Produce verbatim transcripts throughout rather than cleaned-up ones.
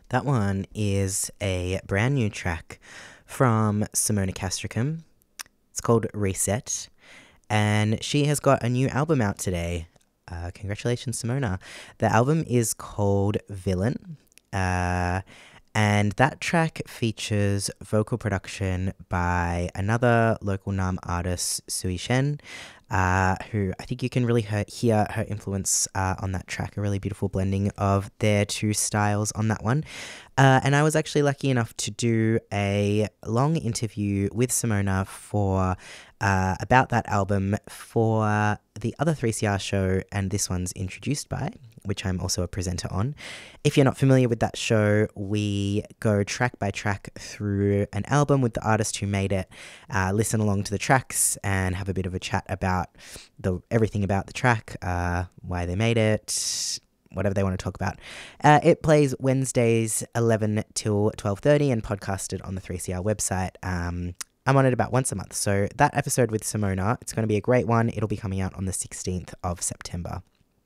That one is a brand new track from Simona Castricum. It's called Reset, and she has got a new album out today. Uh, congratulations, Simona. The album is called Villain, uh, and that track features vocal production by another local Nam artist, Sui Shen, uh, who I think you can really hear, hear her influence uh, on that track, a really beautiful blending of their two styles on that one. Uh, and I was actually lucky enough to do a long interview with Simona for uh, about that album for the other three C R show, and this one's Introduced By, which I'm also a presenter on. If you're not familiar with that show, we go track by track through an album with the artist who made it, uh, listen along to the tracks, and have a bit of a chat about the everything about the track, uh, why they made it, whatever they want to talk about. Uh, it plays Wednesdays eleven till twelve thirty and podcasted on the three C R website. Um, I'm on it about once a month. So that episode with Simona, it's going to be a great one. It'll be coming out on the sixteenth of September.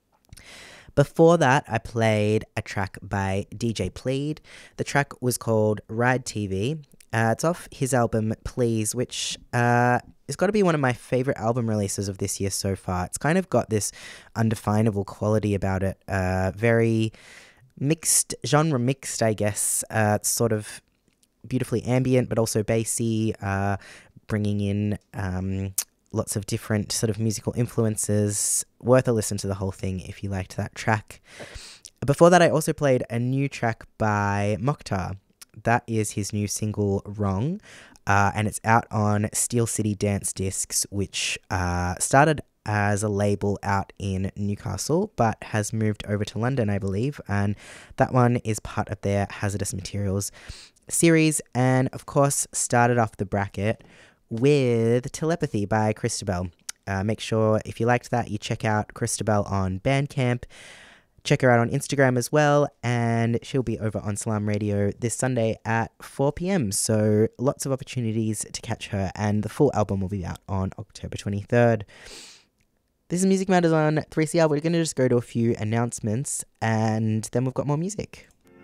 Before that, I played a track by D J Plead. The track was called Ride T V. Uh, it's off his album Please, which uh, has got to be one of my favourite album releases of this year so far. It's kind of got this undefinable quality about it. Uh, very mixed, genre mixed, I guess. Uh, it's sort of beautifully ambient, but also bassy, uh, bringing in um, lots of different sort of musical influences. Worth a listen to the whole thing if you liked that track. Before that, I also played a new track by Mokhtar. That is his new single, Wrong, uh, and it's out on Steel City Dance Discs, which uh, started as a label out in Newcastle, but has moved over to London, I believe, and that one is part of their Hazardous Materials series, and of course started off the bracket with Telepathy by Christabel. Uh, make sure if you liked that, you check out Christabel on Bandcamp. Check her out on Instagram as well, and she'll be over on Salam Radio this Sunday at four p.m, so lots of opportunities to catch her, and the full album will be out on October twenty-third. This is Music Matters on three C R. We're going to just go to a few announcements, and then we've got more music.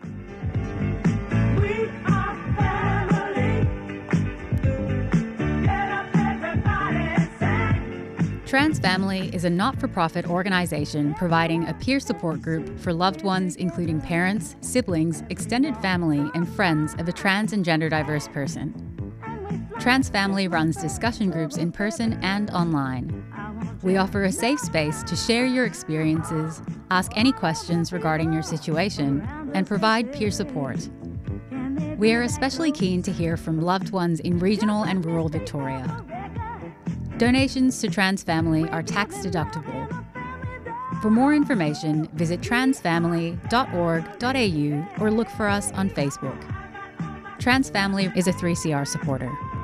Trans Family is a not-for-profit organisation providing a peer support group for loved ones including parents, siblings, extended family and friends of a trans and gender diverse person. Trans Family runs discussion groups in person and online. We offer a safe space to share your experiences, ask any questions regarding your situation, and provide peer support. We are especially keen to hear from loved ones in regional and rural Victoria. Donations to Trans Family are tax deductible. For more information, visit transfamily dot org dot a u or look for us on Facebook. Trans Family is a three C R supporter.